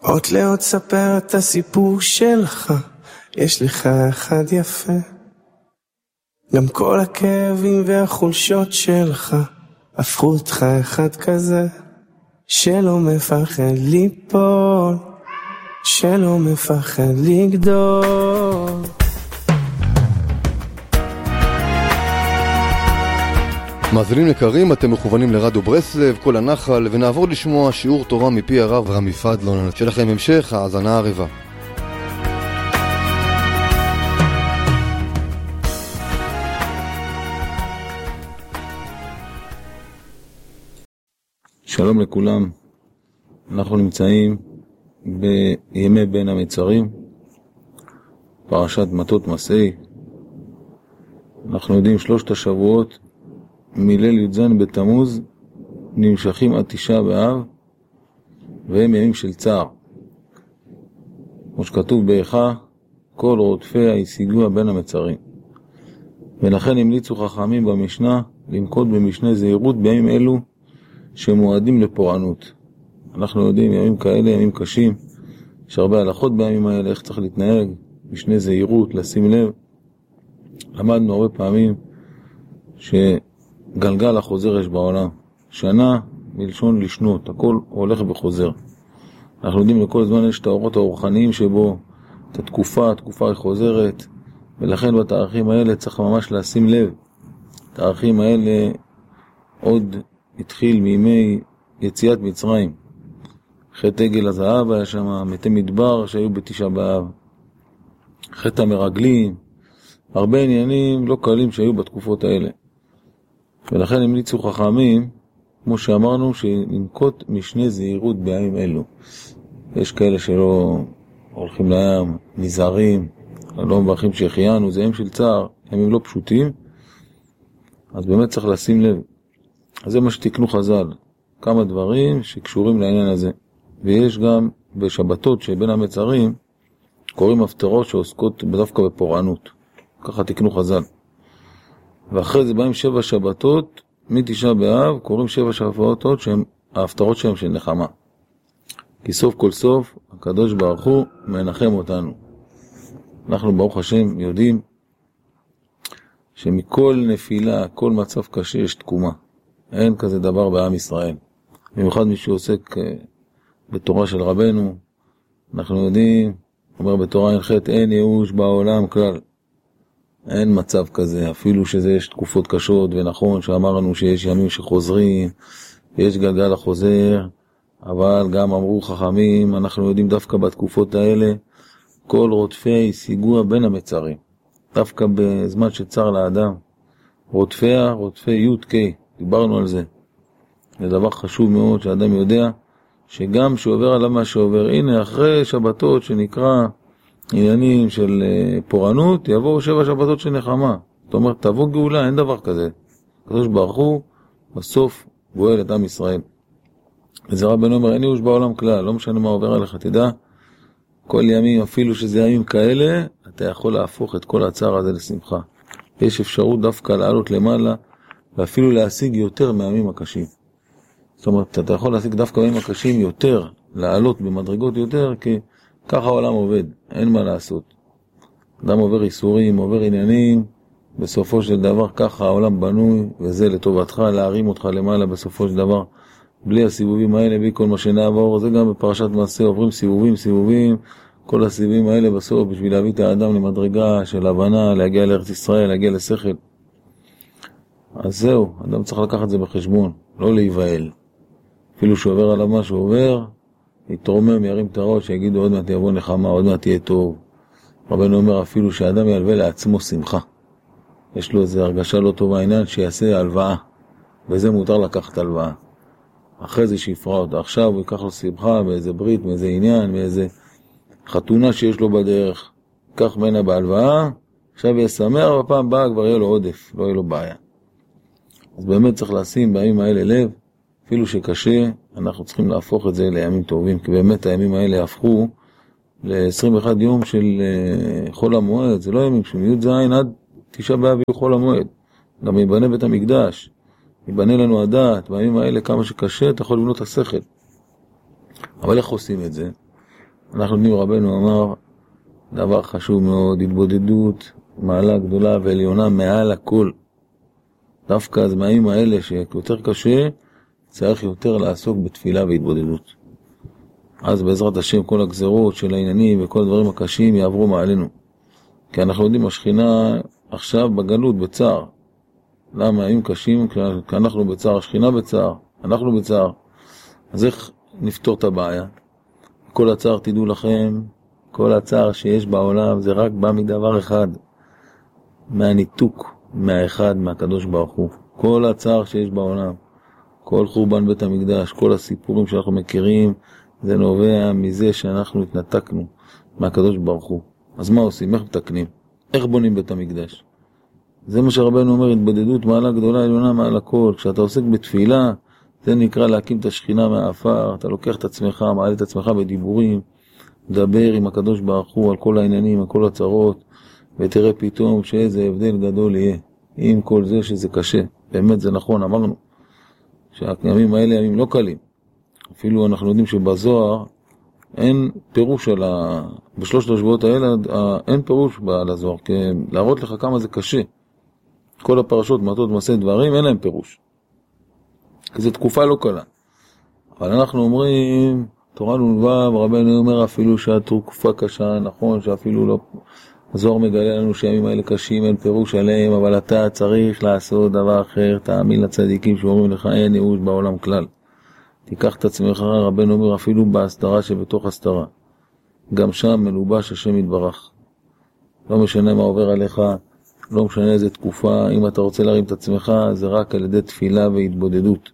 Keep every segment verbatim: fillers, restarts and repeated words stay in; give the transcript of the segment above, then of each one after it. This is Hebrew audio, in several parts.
עוד לעוד ספר את הסיפור שלך, יש לך אחד יפה. גם כל הכאבים והחולשות שלך הפכו אותך אחד כזה, שלא מפחד ליפול, שלא מפחד לגדול. מאזינים יקרים, אתם מכוונים לרדיו ברסלב, כל הנחל, ונעבור לשמוע שיעור תורה מפי הרב רמי פדלון. שיהיה לכם המשך האזנה ערבה. שלום לכולם, אנחנו נמצאים בימי בין המצרים, פרשת מטות מסעי. אנחנו יודעים שלושת השבועות מליל י"ז בתמוז נמשכים עד תשעה באב, והם ימים של צער. כמו שכתוב באיכה, כל רודפיה השיגוה בין המצרים. ולכן המליצו חכמים במשנה לנקוט במשנה זהירות בימים אלו שמועדים לפורענות. אנחנו יודעים ימים כאלה, ימים קשים, יש הרבה הלכות בימים האלה, איך צריך להתנהג, משנה זהירות, לשים לב. למדנו הרבה פעמים שגלגל החוזר יש בעולם. שנה מלשון לשנות, הכל הולך וחוזר. אנחנו יודעים לכל זמן יש את האורות הרוחניים שבו, את התקופה, התקופה היא חוזרת, ולכן בתאריכים האלה צריך ממש לשים לב. התאריכים האלה עוד התחיל מימי יציאת מצרים. חטא עגל הזהב היה שם, מתי מדבר שהיו בתשעה באב, חטא המרגלים, הרבה עניינים לא קלים שהיו בתקופות האלה. ולכן המליצו חכמים, כמו שאמרנו, שננקוט משנה זהירות בימים אלו. יש כאלה שלא הולכים לים, נזהרים, לא מברכים שהחיינו, זה ימים של צער, ימים לא פשוטים, אז באמת צריך לשים לב. אז זה מה שתקנו חז"ל, כמה דברים שקשורים לעניין הזה. ויש גם בשבתות שבין המצרים, קוראים הפטרות שעוסקות דווקא בפורענות. ככה תקנו חז"ל. ואחרי זה באים שבע שבתות, מתשעה באב, קוראים שבע שבתות שהן ההפטרות שהן של נחמה. כי סוף כל סוף, הקדוש ברוך הוא מנחם אותנו. אנחנו ברוך השם יודעים שמכל נפילה, כל מצב קשה יש תקומה. אין כזה דבר בעם ישראל. במיוחד מי שעוסק בתורה של רבנו, אנחנו יודעים, אומר בתורה אין חטא, אין ייאוש בעולם כלל. אין מצב כזה, אפילו שזה יש תקופות קשות, ונכון שאמרנו שיש ימים שחוזרים, יש גלגל החוזר, אבל גם אמרו חכמים, אנחנו יודעים דווקא בתקופות האלה, כל רודפיה השיגוה בין המצרים. דווקא בזמן שצר לאדם, רודפיה, רודפי י' ק', דיברנו על זה. זה דבר חשוב מאוד שהאדם יודע, שגם שעובר עליו מה שעובר, הנה אחרי שבתות שנקרא עניינים של פורענות, יבואו שבע שבתות של נחמה. זאת אומרת, תבוא גאולה, אין דבר כזה. הקדוש ברוך הוא בסוף גואל את עם ישראל. וזה רבנו אומר, אין ייאוש בעולם כלל, לא משנה מה עובר עליך, תדע, כל ימים, אפילו שזה ימים כאלה, אתה יכול להפוך את כל הצער הזה לשמחה. יש אפשרות דווקא לעלות למעלה, ואפילו להשיג יותר מהימים הקשים. זאת אומרת, אתה יכול להשיג דווקא מהימים הקשים יותר, לעלות במדרגות יותר, כי ככה העולם עובד, אין מה לעשות. אדם עובר איסורים, עובר עניינים, בסופו של דבר ככה העולם בנוי, וזה לטובתך, להרים אותך למעלה בסופו של דבר. בלי הסיבובים האלה, בלי כל מה שנעבור, זה גם בפרשת מעשה, עוברים סיבובים, סיבובים, כל הסיבובים האלה בסוף, בשביל להביא את האדם למדרגה של הבנה, להגיע לארץ ישראל, להגיע לשכל. אז זהו, אדם צריך לקחת את זה בחשבון, לא להיבהל. אפילו שעובר עליו מה שעובר, יתרומם, ירים את הראש, שיגידו עוד מעט יבוא נחמה, עוד מעט יהיה טוב. רבנו אומר אפילו שהאדם ילווה לעצמו שמחה. יש לו איזו הרגשה לא טובה עניין שיעשה הלוואה, וזה מותר לקחת הלוואה. אחרי זה שיפרע אותה, עכשיו הוא ייקח לו שמחה באיזה ברית, באיזה עניין, באיזה חתונה שיש לו בדרך, כך מנה בהלוואה, עכשיו יהיה שמח, בפעם באה כבר יהיה לו עודף, לא יהיה לו בעיה. אז באמת צריך לשים בימים האלה לב, אפילו שקשה, אנחנו צריכים להפוך את זה לימים טובים, כי באמת הימים האלה הפכו ל-עשרים ואחד יום של חול המועד, זה לא ימים של י' ז' עד תשעה באב יהיו חול המועד, גם יבנה בית המקדש, יבנה לנו הדעת, בימים האלה כמה שקשה, אתה יכול לבנות השכל. אבל איך עושים את זה? אנחנו יודעים, רבנו אמר, דבר חשוב מאוד, התבודדות, מעלה גדולה ועליונה מעל הכל. דווקא הזמנים האלה שיותר קשה, צריך יותר לעסוק בתפילה והתבודדות. אז בעזרת השם כל הגזרות של העניינים וכל הדברים הקשים יעברו מעלינו. כי אנחנו יודעים, השכינה עכשיו בגלות, בצער. למה? הימים קשים, כי אנחנו בצער, השכינה בצער, אנחנו בצער. אז איך נפתור את הבעיה? כל הצער, תדעו לכם, כל הצער שיש בעולם זה רק בא מדבר אחד, מהניתוק, מהאחד, מהקדוש ברוך הוא. כל הצער שיש בעולם, כל חורבן בית המקדש, כל הסיפורים שאנחנו מכירים, זה נובע מזה שאנחנו התנתקנו מהקדוש ברוך הוא. אז מה עושים? איך מתקנים? איך בונים בית המקדש? זה מה שרבנו אומר, התבודדות מעלה גדולה עליונה מעל הכל. כשאתה עוסק בתפילה, זה נקרא להקים את השכינה מהאפר, אתה לוקח את עצמך, מעלה את עצמך בדיבורים, מדבר עם הקדוש ברוך הוא על כל העניינים, על כל הצרות, ותראה פתאום שאיזה הבדל גדול יהיה. עם כל זה שזה קשה, באמת זה נכון, אמרנו, שהימים האלה ימים לא קלים. אפילו אנחנו יודעים שבזוהר אין פירוש על ה... בשלושת השבועות האלה אין פירוש על הזוהר, כי להראות לך כמה זה קשה. כל הפרשות, מטות, מעשי דברים, אין להם פירוש. כי זו תקופה לא קלה. אבל אנחנו אומרים, תורה נ"ו, רבנו אומר אפילו שהתקופה קשה, נכון, שאפילו לא... הזוהר מגלה לנו שהימים האלה קשים, אין פירוש עליהם, אבל אתה צריך לעשות דבר אחר, תאמין לצדיקים שאומרים לך, אין ייאוש בעולם כלל. תיקח את עצמך, רבנו אומר, אפילו בהסתרה שבתוך הסתרה. גם שם מלובש השם יתברך. לא משנה מה עובר עליך, לא משנה איזה תקופה, אם אתה רוצה להרים את עצמך, זה רק על ידי תפילה והתבודדות.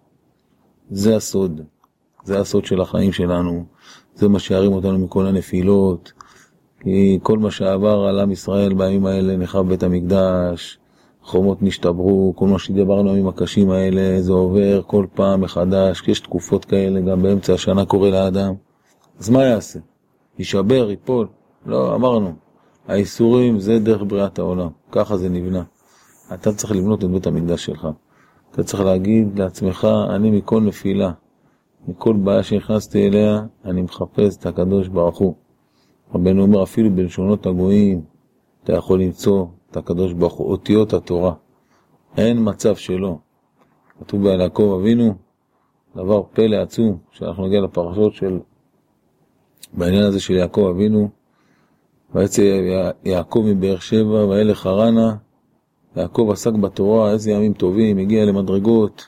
זה הסוד. זה הסוד של החיים שלנו. זה מה שירים אותנו מכל הנפילות. כי כל מה שעבר על עם ישראל בימים האלה נחרב בית המקדש, חומות נשתברו, כל מה שדיברנו עם הקשים האלה, זה עובר כל פעם מחדש, כי יש תקופות כאלה, גם באמצע השנה קורה לאדם. אז מה יעשה? יישבר, ייפול? לא, אמרנו. האיסורים זה דרך בריאת העולם, ככה זה נבנה. אתה צריך לבנות את בית המקדש שלך. אתה צריך להגיד לעצמך, אני מכל נפילה, מכל בעיה שנכנסתי אליה, אני מחפש את הקדוש ברוך הוא. רבנו אומר, אפילו בלשונות הגויים, אתה יכול למצוא את הקדוש ברוך הוא, אותיות התורה. אין מצב שלא. כתוב על יעקב אבינו, דבר פלא עצום, שאנחנו נגיע לפרשות של, בעניין הזה של יעקב אבינו, ויצא יעקב מבאר שבע, וילך חרנה, יעקב עסק בתורה, איזה ימים טובים, הגיע למדרגות,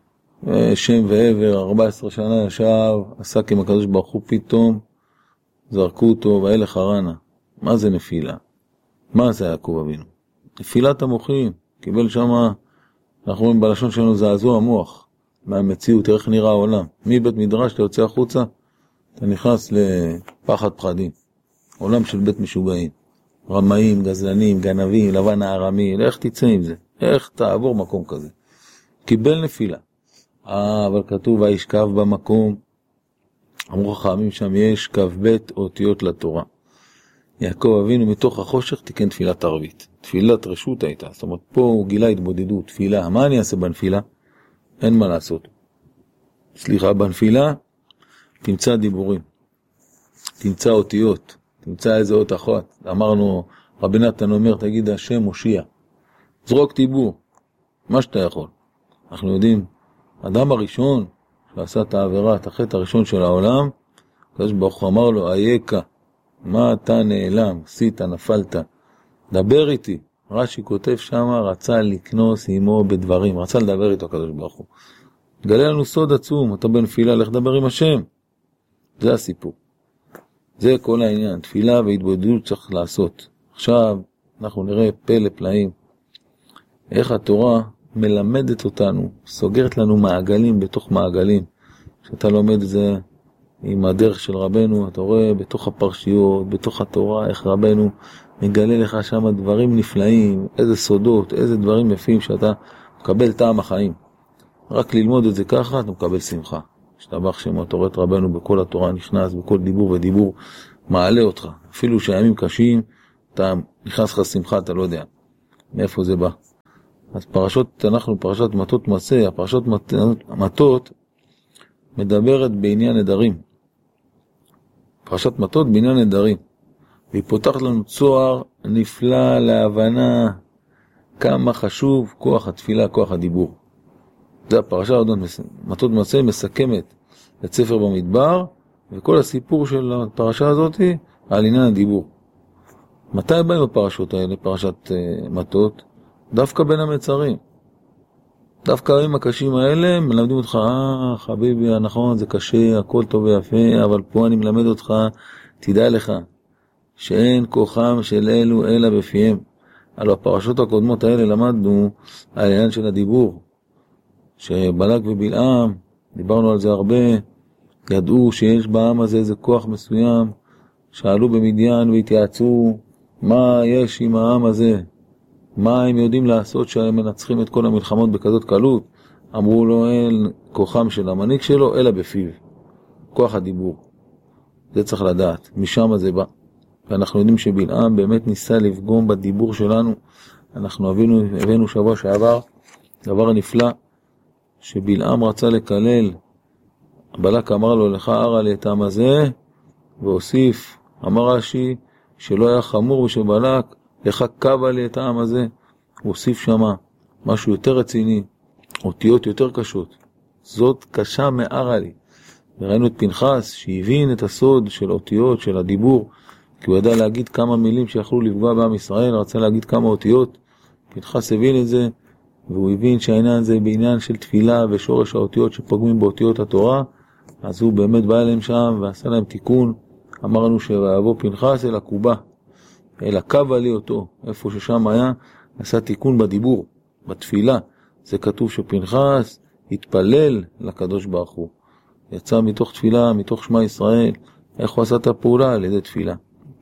שם ועבר, ארבע עשרה שנה ישב, עסק עם הקדוש ברוך הוא, פתאום, זרקו אותו, וילך חרנה. מה זה נפילה? מה זה יעקב אבינו? נפילת המוחים, קיבל שמה, אנחנו רואים בלשון שלנו, זעזוע המוח, מהמציאות, איך נראה העולם. מבית מדרש, אתה יוצא החוצה, אתה נכנס לפחד פחדים. עולם של בית משוגעים. רמאים, גזלנים, גנבים, לבן הארמי, איך תצא עם זה? איך תעבור מקום כזה? קיבל נפילה. אה, אבל כתוב, וישכב במקום, אמרו חכמים שם, יש כ"ב אותיות לתורה. יעקב אבינו מתוך החושך תיקן תפילת ערבית. תפילת רשות הייתה. זאת אומרת, פה הוא גילה התבודדות, תפילה. מה אני אעשה בנפילה? אין מה לעשות. סליחה, בנפילה, תמצא דיבורים. תמצא אותיות. תמצא איזה אות אחת. אמרנו, רבי נתן אומר, תגיד השם מושיע. זרוק דיבור. מה שאתה יכול. אנחנו יודעים, אדם הראשון שעשה את העבירה, את החטא הראשון של העולם, הקדוש ברוך הוא אמר לו, אייכה, מה אתה נעלם, עשית, נפלת, דבר איתי. רש"י כותב שם, רצה לקנוס עמו בדברים, רצה לדבר איתו הקדוש ברוך הוא. גלה לנו סוד עצום, אתה בנפילה, לך דבר עם השם. זה הסיפור. זה כל העניין, תפילה והתבודדות צריך לעשות. עכשיו אנחנו נראה פלא פלאים, איך התורה מלמדת אותנו, סוגרת לנו מעגלים בתוך מעגלים. כשאתה לומד את זה עם הדרך של רבנו, אתה רואה בתוך הפרשיות, בתוך התורה, איך רבנו מגלה לך שם דברים נפלאים, איזה סודות, איזה דברים יפים שאתה מקבל טעם החיים. רק ללמוד את זה ככה, אתה מקבל שמחה. שתבח שמו, אתה רואה את רבנו בכל התורה נכנס, בכל דיבור ודיבור, מעלה אותך. אפילו שהימים קשים, אתה נכנס לך שמחה, אתה לא יודע מאיפה זה בא. אז פרשות, אנחנו פרשת מטות מסע, הפרשות מטות מדברת בעניין נדרים. פרשת מטות בעניין נדרים. והיא פותחת לנו צוהר נפלא להבנה כמה חשוב כוח התפילה, כוח הדיבור. זה הפרשה, מטות מעשה מסכמת את ספר במדבר, וכל הסיפור של הפרשה הזאת על עניין הדיבור. מתי באים הפרשות האלה, פרשת uh, מטות? דווקא בין המצרים. דווקא הימים הקשים האלה מלמדים אותך, אה, חביבי, נכון, זה קשה, הכל טוב ויפה, אבל פה אני מלמד אותך, תדע לך, שאין כוחם של אלו אלא בפיהם. על הפרשות הקודמות האלה למדנו על העניין של הדיבור, שבלק ובלעם, דיברנו על זה הרבה, ידעו שיש בעם הזה איזה כוח מסוים, שאלו במדיין והתייעצו, מה יש עם העם הזה? מה הם יודעים לעשות שהם מנצחים את כל המלחמות בכזאת קלות? אמרו לו, אין כוחם של המנהיג שלו, אלא בפיו. כוח הדיבור. זה צריך לדעת, משם זה בא. ואנחנו יודעים שבלעם באמת ניסה לפגום בדיבור שלנו. אנחנו הבאנו, הבאנו שבוע שעבר, דבר נפלא, שבלעם רצה לקלל. בלק אמר לו, לך ארה לי את העם הזה, והוסיף, אמר רש"י, שלא היה חמור ושבלק, לך קבע לי את העם הזה. הוא הוסיף שמה משהו יותר רציני, אותיות יותר קשות. זאת קשה מארה לי. וראינו את פנחס שהבין את הסוד של אותיות, של הדיבור, כי הוא ידע להגיד כמה מילים שיכולו לפגוע בעם ישראל, רצה להגיד כמה אותיות. פנחס הבין את זה, והוא הבין שהעניין זה בעניין של תפילה ושורש האותיות שפוגמים באותיות התורה, אז הוא באמת בא אליהם שם ועשה להם תיקון. אמרנו שיבוא פנחס אל הקובה, אל הקבע לי אותו, איפה ששם היה, עשה תיקון בדיבור, בתפילה. זה כתוב שפנחס התפלל לקדוש ברוך הוא. יצא מתוך תפילה, מתוך שמע ישראל, איך הוא עשה את הפעולה על ידי תפילה.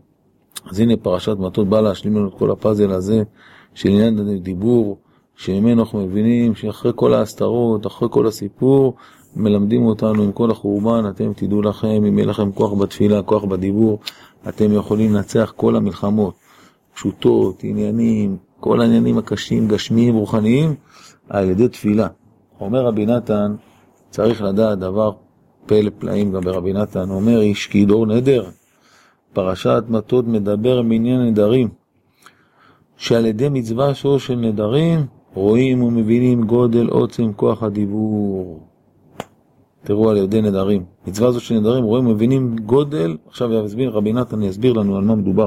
אז הנה פרשת מטות בא להשלים לנו את כל הפאזל הזה, של עניין הדיבור, שממנו אנחנו מבינים שאחרי כל ההסתרות, אחרי כל הסיפור, מלמדים אותנו עם כל החורבן, אתם תדעו לכם, אם יהיה לכם כוח בתפילה, כוח בדיבור, אתם יכולים לנצח כל המלחמות, פשוטות, עניינים, כל העניינים הקשים, גשמיים, רוחניים, על ידי תפילה. אומר רבי נתן, צריך לדעת דבר פלא פלאים גם ברבי נתן, אומר איש כידור נדר, פרשת מטות מדבר מעניין נדרים, שעל ידי מצווה שור של נדרים, רואים ומבינים גודל עוצם כוח הדיבור. תראו על ידי נדרים. מצווה הזאת של נדרים, רואים ומבינים גודל, עכשיו יסביר רבי נתן, יסביר לנו על מה מדובר.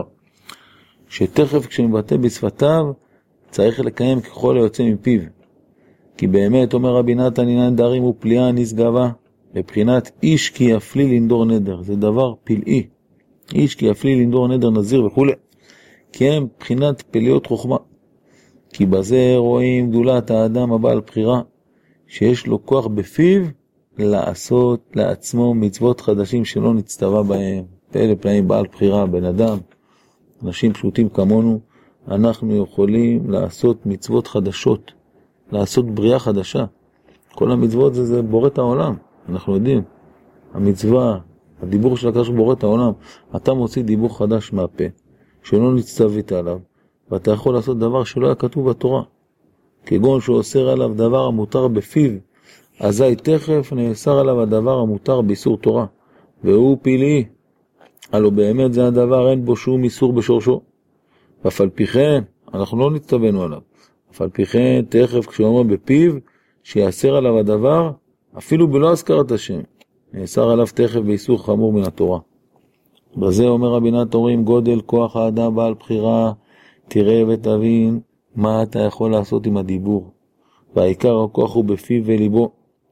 שתכף כשמבטא בשפתיו, צריך לקיים ככל היוצא מפיו. כי באמת, אומר רבי נתן, עניין נדרים הוא פליאה נשגבה, לבחינת איש כי יפלי לנדור נדר. זה דבר פלאי. איש כי יפלי לנדור נדר נזיר וכו'. כי הם בחינת פלאיות חוכמה. כי בזה רואים גדולת האדם הבעל בחירה, שיש לו כוח בפיו, לעשות לעצמו מצוות חדשים שלא נצטווה בהם. פלא פלאים בעל בחירה, בן אדם, אנשים פשוטים כמונו, אנחנו יכולים לעשות מצוות חדשות, לעשות בריאה חדשה. כל המצוות זה, זה בורא את העולם, אנחנו יודעים. המצווה, הדיבור של הקדוש בורא את העולם, אתה מוציא דיבור חדש מהפה, שלא נצטווית עליו, ואתה יכול לעשות דבר שלא היה כתוב בתורה. כגון שאוסר עליו דבר המותר בפיו, אזי תכף נאסר עליו הדבר המותר באיסור תורה, והוא פלאי. הלא באמת זה הדבר, אין בו שום איסור בשורשו. ואף על פי כן, אנחנו לא נצטווינו עליו. אף על פי כן, תכף כשאומר בפיו, שיאסר עליו הדבר, אפילו בלא הזכרת השם, נאסר עליו תכף באיסור חמור מן התורה. בזה אומר רבי נתן, אומרים גודל כוח האדם בעל בחירה, תראה ותבין מה אתה יכול לעשות עם הדיבור. והעיקר הכוח הוא בפיו וליבו.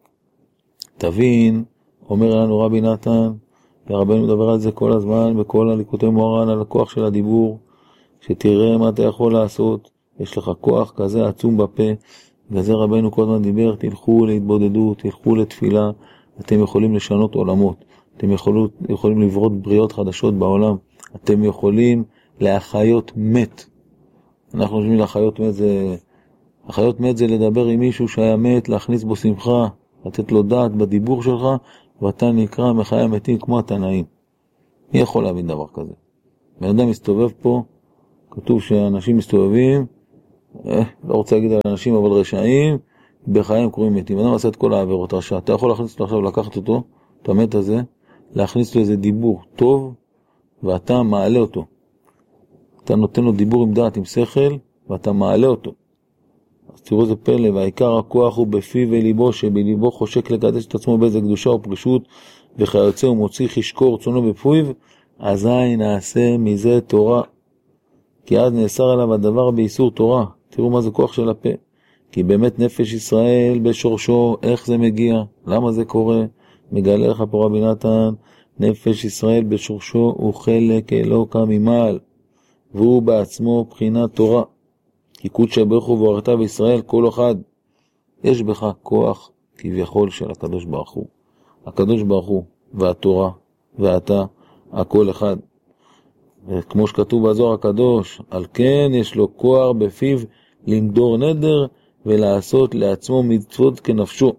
תבין, אומר לנו רבי נתן, ורבנו מדבר על זה כל הזמן, בכל הליקוטי מוהר"ן, על הכוח של הדיבור, שתראה מה אתה יכול לעשות, יש לך כוח כזה עצום בפה, וזה רבנו כל הזמן דיבר, תלכו להתבודדות, תלכו לתפילה, אתם יכולים לשנות עולמות, אתם יכולים, יכולים לברות בריאות חדשות בעולם, אתם יכולים להחיות מת. אנחנו חושבים להחיות מת זה, החיות מת זה לדבר עם מישהו שהיה מת, להכניס בו שמחה, לתת לו דעת בדיבור שלך, ואתה נקרא מחיי המתים כמו התנאים. מי יכול להבין דבר כזה? בן אדם מסתובב פה, כתוב שאנשים מסתובבים, אה, לא רוצה להגיד על אנשים, אבל רשעים, בחיים קוראים מתים. אדם עשה את כל העבירות רשע. אתה יכול להכניס אותו עכשיו, לקחת אותו, את המת הזה, להכניס לו איזה דיבור טוב, ואתה מעלה אותו. אתה נותן לו דיבור עם דעת, עם שכל, ואתה מעלה אותו. אז תראו זה פלא, והעיקר הכוח הוא בפיו וליבו, שבליבו חושק לקדש את עצמו באיזה קדושה ופרישות, וכיוצא הוא מוציא חשקו רצונו בפיו, אזי נעשה מזה תורה. כי אז נאסר עליו הדבר באיסור תורה. תראו מה זה כוח של הפה. כי באמת נפש ישראל בשורשו, איך זה מגיע, למה זה קורה, מגלה לך פה רבי נתן, נפש ישראל בשורשו הוא חלק אלוקה ממעל, והוא בעצמו בחינת תורה. כי קודשא בריך הוא וברכת בישראל כל אחד. יש בך כוח כביכול של הקדוש ברוך הוא. הקדוש ברוך הוא והתורה ואתה, הכל אחד. וכמו שכתוב בזוהר הקדוש, על כן יש לו כוח בפיו למדור נדר ולעשות לעצמו מצוות כנפשו.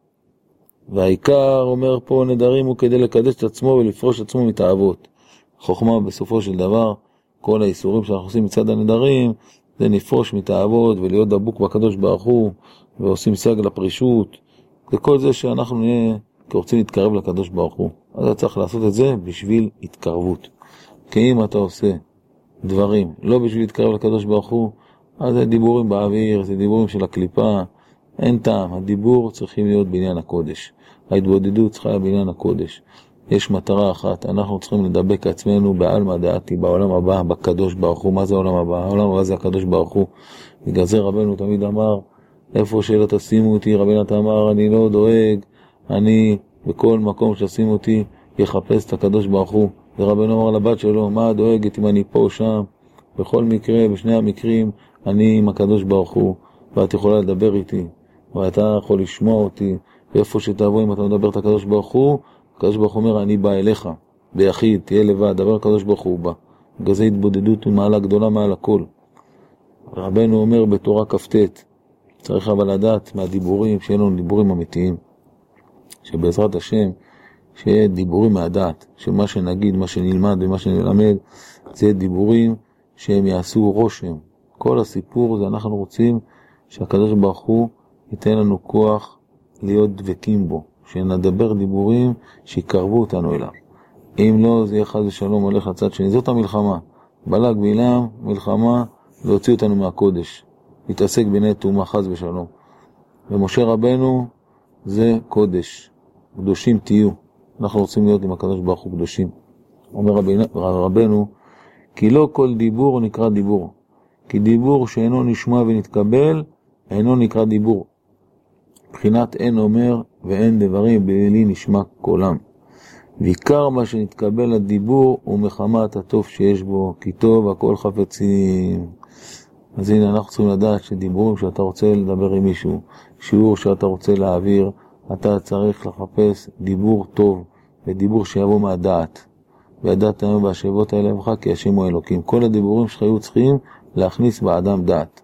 והעיקר אומר פה נדרים הוא כדי לקדש את עצמו ולפרוש את עצמו מתאוות. חוכמה בסופו של דבר, כל האיסורים שאנחנו עושים מצד הנדרים, זה נפרוש מתאוות ולהיות דבוק בקדוש ברוך הוא, ועושים סייג לפרישות, וכל זה שאנחנו נהיה כרוצים להתקרב לקדוש ברוך הוא. אז אתה צריך לעשות את זה בשביל התקרבות. כי אם אתה עושה דברים לא בשביל להתקרב לקדוש ברוך הוא, אז זה דיבורים באוויר, זה דיבורים של הקליפה, אין טעם. הדיבור צריכים להיות בעניין הקודש. ההתבודדות צריכה להיות בעניין הקודש. יש מטרה אחת, אנחנו צריכים לדבק עצמנו בעלמא דעתי, בעולם הבא, בקדוש ברוך הוא. מה זה העולם הבא? העולם הבא זה הקדוש ברוך הוא. בגלל זה רבנו תמיד אמר, איפה שלא תשימו אותי, רבי נתן אמר, אני לא דואג, אני בכל מקום שתשימו אותי, יחפש את הקדוש ברוך הוא. ורבנו אמר לבת שלו, מה דואגת אם אני פה או שם? בכל מקרה, בשני המקרים, אני עם הקדוש ברוך הוא, ואת יכולה לדבר איתי, ואתה יכול לשמוע אותי, ואיפה שתבוא אם אתה מדבר את הקדוש ברוך הוא, הקדוש ברוך הוא אומר, אני בא אליך, ביחיד, תהיה לבד, דבר הקדוש ברוך הוא בא. בגלל זה התבודדות היא מעלה גדולה מעל הכל. רבנו אומר בתורה כ"ט, צריך אבל לדעת מהדיבורים, שיהיה לנו דיבורים אמיתיים, שבעזרת השם, שיהיה דיבורים מהדעת, שמה שנגיד, מה שנלמד ומה שנלמד, זה דיבורים שהם יעשו רושם. כל הסיפור זה אנחנו רוצים שהקדוש ברוך הוא ייתן לנו כוח להיות דבקים בו, שנדבר דיבורים שיקרבו אותנו אליו. אם לא, זה יהיה חס ושלום הולך לצד שני. זאת המלחמה. בלק בלעם, מלחמה, להוציא אותנו מהקודש. להתעסק בענייני טומאה חס ושלום. ומשה רבנו זה קודש. קדושים תהיו. אנחנו רוצים להיות עם הקדוש ברוך הוא קדושים. אומר רבינו, רבנו, כי לא כל דיבור נקרא דיבור. כי דיבור שאינו נשמע ונתקבל, אינו נקרא דיבור. בחינת אין אומר ואין דברים בלי נשמע קולם. ועיקר מה שנתקבל הדיבור הוא מחמת הטוב שיש בו, כי טוב הכל חפצים. אז הנה אנחנו צריכים לדעת שדיבורים שאתה רוצה לדבר עם מישהו, שיעור שאתה רוצה להעביר, אתה צריך לחפש דיבור טוב, ודיבור שיבוא מהדעת. והדעת היום והשבות האלה לך כי השם הוא אלוקים. כל הדיבורים שלך היו צריכים להכניס באדם דעת.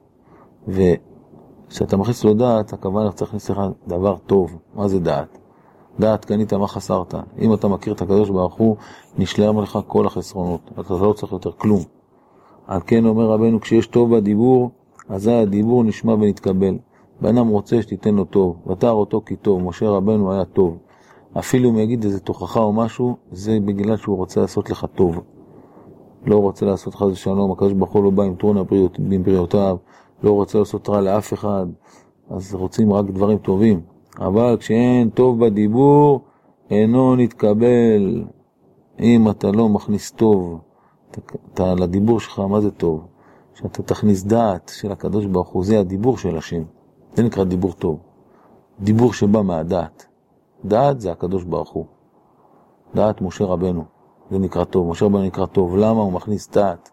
וכשאתה מכניס לו דעת, הכוונה צריך להכניס לך דבר טוב. מה זה דעת? דעת קנית מה חסרת. אם אתה מכיר את הקדוש ברוך הוא, נשלם לך כל החסרונות. אתה לא צריך יותר כלום. על כן אומר רבנו, כשיש טוב בדיבור, אז הדיבור נשמע ונתקבל. בנם רוצה שתיתן לו טוב, ותר אותו כי טוב. משה רבנו היה טוב. אפילו אם יגיד איזה תוכחה או משהו, זה בגלל שהוא רוצה לעשות לך טוב. לא רוצה לעשות חס ושלום, הקדוש ברוך הוא לא בא עם טרון הבריאות, עם בריאותיו, לא רוצה לעשות רע לאף אחד, אז רוצים רק דברים טובים. אבל כשאין טוב בדיבור, אינו נתקבל. אם אתה לא מכניס טוב, אתה, אתה, לדיבור שלך, מה זה טוב? שאתה תכניס דעת של הקדוש ברוך הוא, זה הדיבור של השם. זה נקרא דיבור טוב. דיבור שבא מהדעת. דעת זה הקדוש ברוך הוא. דעת משה רבנו. זה נקרא טוב. משה רבנו נקרא טוב. למה? הוא מכניס דעת.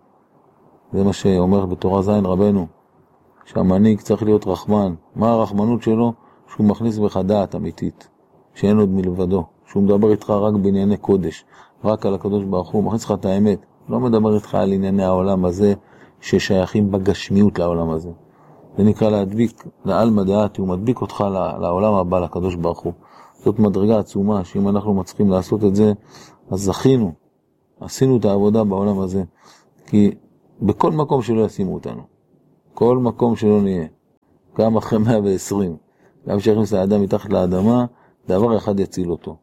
זה מה שאומר בתורה זין רבנו. שהמנהיג צריך להיות רחמן. מה הרחמנות שלו? שהוא מכניס בך דעת אמיתית. שאין עוד מלבדו. שהוא מדבר איתך רק בענייני קודש. רק על הקדוש ברוך הוא. הוא מכניס לך את האמת. לא מדבר איתך על ענייני העולם הזה ששייכים בגשמיות לעולם הזה. זה נקרא להדביק לעלמא דעתי. הוא מדביק אותך לעולם הבא, לקדוש ברוך הוא. זאת מדרגה עצומה, שאם אנחנו מצליחים לעשות את זה, אז זכינו, עשינו את העבודה בעולם הזה. כי בכל מקום שלא ישימו אותנו, כל מקום שלא נהיה, גם אחרי מאה ועשרים, גם שיכניס האדם מתחת לאדמה, דבר אחד יציל אותו.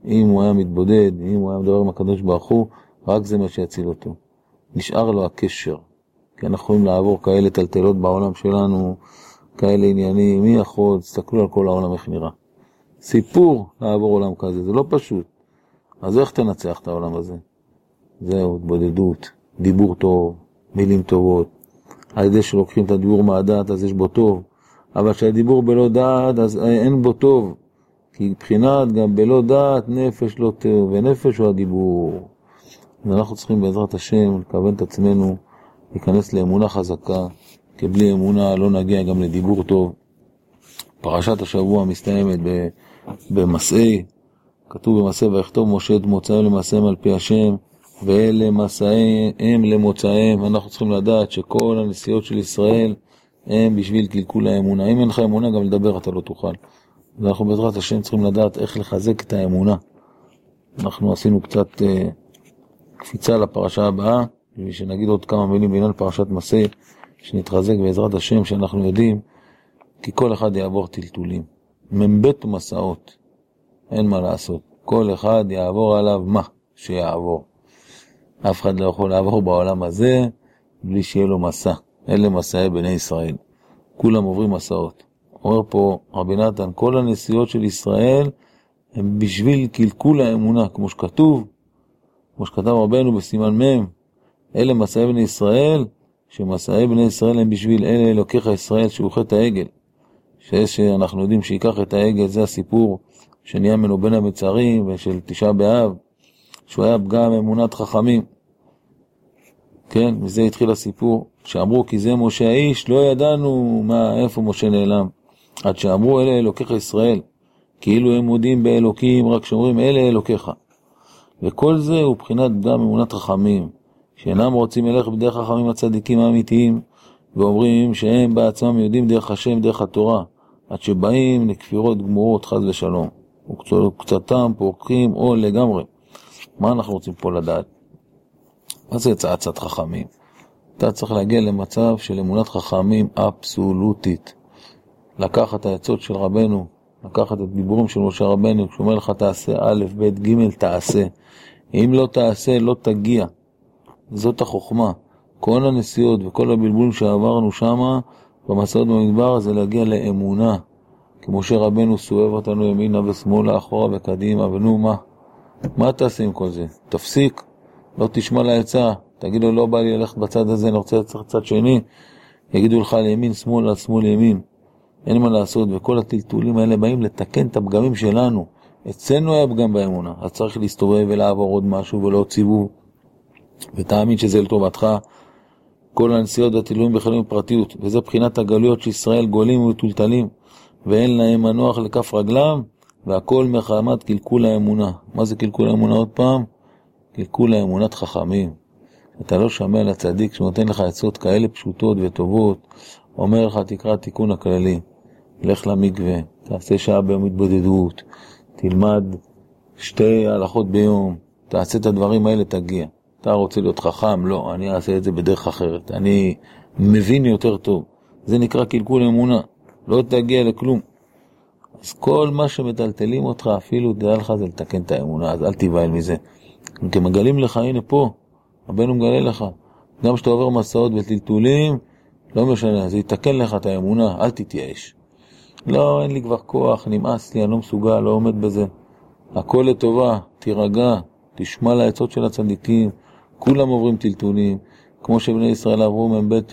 אם הוא היה מתבודד, אם הוא היה מדבר עם הקדוש ברוך הוא, רק זה מה שיציל אותו. נשאר לו הקשר. כי אנחנו יכולים לעבור כאלה טלטלות בעולם שלנו, כאלה עניינים, מי יכול? תסתכלו על כל העולם איך נראה. סיפור לעבור עולם כזה, זה לא פשוט. אז איך תנצח את העולם הזה? זהו, התבודדות, דיבור טוב, מילים טובות. על ידי שלוקחים את הדיבור מהדעת, אז יש בו טוב. אבל כשהדיבור בלא דעת, אז אין בו טוב. כי מבחינת גם בלא דעת, נפש לא טוב, ונפש הוא הדיבור. ואנחנו צריכים בעזרת השם לכוון את עצמנו, להיכנס לאמונה חזקה, כי בלי אמונה לא נגיע גם לדיבור טוב. פרשת השבוע מסתיימת במסעי, כתוב במסעי, ויכתוב משה את מוצאיהם למעשיהם על פי השם, ואלה מסעיהם למוצאיהם. אנחנו צריכים לדעת שכל הנסיעות של ישראל הם בשביל קלקול האמונה. אם אין לך אמונה, גם לדבר אתה לא תוכל. ואנחנו בעזרת השם צריכים לדעת איך לחזק את האמונה. אנחנו עשינו קצת uh, קפיצה לפרשה הבאה, ושנגיד עוד כמה מילים בעניין פרשת מסעי, שנתחזק בעזרת השם, שאנחנו יודעים, כי כל אחד יעבור טלטולים. מבית ומסעות, אין מה לעשות. כל אחד יעבור עליו מה שיעבור. אף אחד לא יכול לעבור בעולם הזה, בלי שיהיה לו מסע. אלה מסעי בני ישראל. כולם עוברים מסעות. אומר פה רבי נתן, כל הנסיעות של ישראל, הם בשביל קלקול האמונה, כמו שכתוב, כמו שכתב רבנו בסימן מם, אלה מסעי בני ישראל, שמסעי בני ישראל הם בשביל אלה אלוקיך ישראל, שהוא חטא העגל. שאנחנו יודעים שיקח את העגל, זה הסיפור שנהיה ממנו בין המצרים, ושל תשעה באב, שהוא היה פגם אמונת חכמים. כן, מזה התחיל הסיפור, שאמרו כי זה משה האיש, לא ידענו מה, איפה משה נעלם. עד שאמרו אלה אלוקיך ישראל, כאילו הם מודים באלוקים, רק שאומרים אלה אלוקיך. וכל זה הוא בחינת פגם אמונת חכמים, שאינם רוצים ללכת בדרך החכמים הצדיקים האמיתיים, ואומרים שהם בעצמם יודעים דרך השם, דרך התורה, עד שבאים לכפירות גמורות חס ושלום, וקצתם פורקים או לגמרי. מה אנחנו רוצים פה לדעת? מה זה צעצת חכמים? אתה צריך להגיע למצב של אמונת חכמים אבסולוטית. לקחת את העצות של רבנו, לקחת את דיבורים של משה רבנו, כשאומר לך תעשה א', ב', ג', תעשה. אם לא תעשה, לא תגיע. זאת החוכמה. כל הנסיעות וכל הבלבולים שעברנו שמה, במסעות במדבר, זה להגיע לאמונה. כמו שרבנו סובב אותנו ימינה ושמאלה, אחורה וקדימה, ונו מה? מה תעשה עם כל זה? תפסיק, לא תשמע לעצה, תגיד לו לא בא לי ללכת בצד הזה, אני רוצה לצאת צד שני, יגידו לך לימין, שמאל, על שמאל, ימין. אין מה לעשות, וכל הטלטולים האלה באים לתקן את הפגמים שלנו. אצלנו היה פגם באמונה, אז צריך להסתובב ולעבור עוד משהו ולא ציבוב. ותאמין שזה לטובתך, כל הנסיעות והטלטולים בחיים פרטיות, וזה בחינת הגלויות שישראל גולים וטולטלים, ואין להם מנוח לכף רגלם, והכל מחמת קלקול האמונה. מה זה קלקול האמונה עוד פעם? קלקול האמונת חכמים. אתה לא שמע לצדיק שנותן לך עצות כאלה פשוטות וטובות, אומר לך תקרא תיקון הכללי, לך למקווה, תעשה שעה ביום התבודדות, תלמד שתי הלכות ביום, תעשה את הדברים האלה, תגיע. אתה רוצה להיות חכם? לא, אני אעשה את זה בדרך אחרת, אני מבין יותר טוב. זה נקרא קלקול אמונה, לא תגיע לכלום. אז כל מה שמטלטלים אותך, אפילו דעה לך זה לתקן את האמונה, אז אל תיבהל מזה. כי מגלים לך, הנה פה, רבנו מגלה לך, גם שאתה עובר מסעות וטלטולים, לא משנה, זה יתקן לך את האמונה, אל תתייאש. לא, אין לי כבר כוח, נמאס לי, אני לא מסוגל, לא עומד בזה. הכל לטובה, תירגע, תשמע לעצות של הצדיקים, כולם עוברים טלטולים, כמו שבני ישראל עברו מבית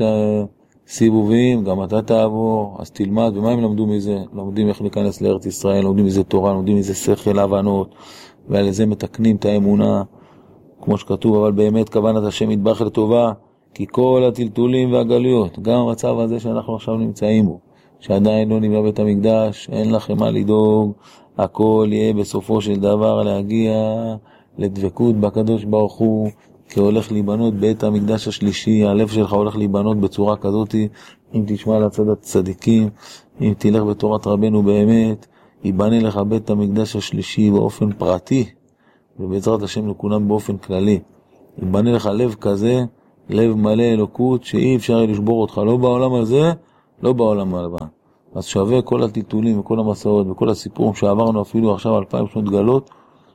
סיבובים, גם אתה תעבור, אז תלמד, ומה הם למדו מזה? לומדים איך להיכנס לארץ ישראל, לומדים מזה תורה, לומדים מזה שכל, הבנות, ועל זה מתקנים את האמונה, כמו שכתוב, אבל באמת כוונת השם יתברך לטובה, כי כל הטלטולים והגלויות, גם המצב הזה שאנחנו עכשיו נמצאים בו, שעדיין לא נברא בית המקדש, אין לכם מה לדאוג, הכל יהיה בסופו של דבר להגיע לדבקות בקדוש ברוך הוא, כי הולך להיבנות בית המקדש השלישי, הלב שלך הולך להיבנות בצורה כזאת, אם תשמע לצד הצדיקים, אם תלך בתורת רבנו באמת, ייבנה לך בית המקדש השלישי באופן פרטי, ובעזרת השם לכולם באופן כללי. ייבנה לך לב כזה, לב מלא אלוקות, שאי אפשר לשבור אותך, לא בעולם הזה, לא בעולם הבא. אז שווה כל הטלטולים וכל המסעות וכל הסיפורים שעברנו אפילו עכשיו אלפיים שנות גלות,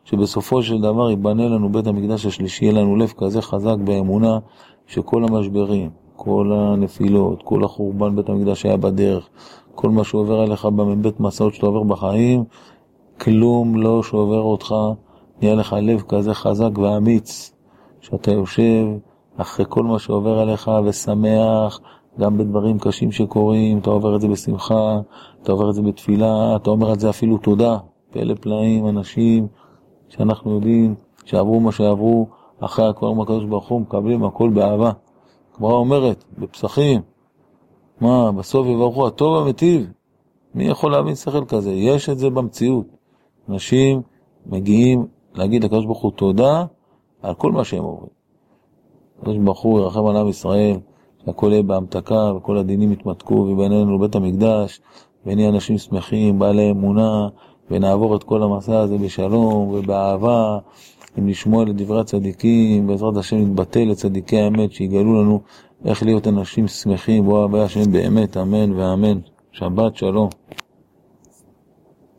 שבסופו של דבר ייבנה לנו בית המקדש השלישי, יהיה לנו לב כזה חזק באמונה, שכל המשברים, כל הנפילות, כל החורבן בית המקדש היה בדרך, כל מה שעובר עליך במבית מסעות שאתה עובר בחיים, כלום לא שעובר אותך, נהיה לך לב כזה חזק ואמיץ, שאתה יושב אחרי כל מה שעובר עליך ושמח, גם בדברים קשים שקורים, אתה עובר את זה בשמחה, אתה עובר את זה בתפילה, אתה אומר את זה אפילו תודה, פלא פלאים, אנשים שאנחנו יודעים שעברו מה שעברו, אחרי הכל מהקדוש ברוך הוא מקבלים הכל באהבה. הגמרא אומרת, בפסחים, מה, בסוף יברכו הטוב המטיב, מי יכול להבין שכל כזה? יש את זה במציאות. אנשים מגיעים להגיד לקדוש ברוך הוא תודה על כל מה שהם עוברים. הקדוש ברוך הוא ירחם על עם ישראל, שהכל יהיה בהמתקה וכל הדינים יתמתקו ובינינו לבית המקדש, ונהיה אנשים שמחים, בעלי אמונה, ונעבור את כל המסע הזה בשלום ובאהבה, אם לשמוע לדברי הצדיקים, בעזרת השם נתבטא לצדיקי האמת, שיגלו לנו איך להיות אנשים שמחים, בוא הבא השם באמת, אמן ואמן. שבת שלום.